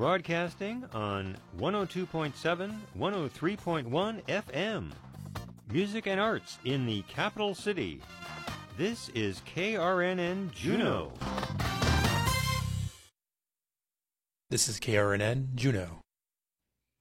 broadcasting on 102.7, 103.1 FM. Music and arts in the capital city. This is KRNN Juneau. This is KRNN Juneau.